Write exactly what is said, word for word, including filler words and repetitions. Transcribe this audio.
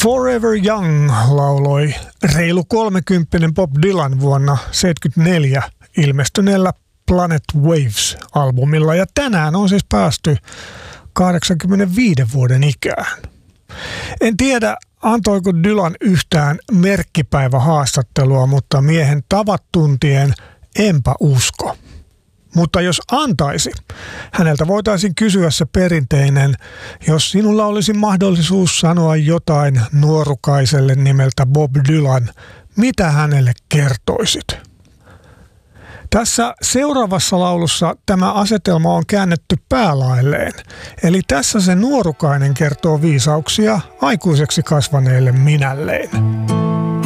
Forever Young lauloi reilu kolmekymppinen Bob Dylan vuonna seitsemänkymmentäneljä ilmestyneellä Planet Waves-albumilla, ja tänään on siis päästy kahdeksankymmentäviiden vuoden ikään. En tiedä, antoiko Dylan yhtään merkkipäivähaastattelua, mutta miehen tavat tuntien enpä usko. Mutta jos antaisi, häneltä voitaisiin kysyä se perinteinen, jos sinulla olisi mahdollisuus sanoa jotain nuorukaiselle nimeltä Bob Dylan, mitä hänelle kertoisit? Tässä seuraavassa laulussa tämä asetelma on käännetty päälailleen. Eli tässä se nuorukainen kertoo viisauksia aikuiseksi kasvaneelle minälleen.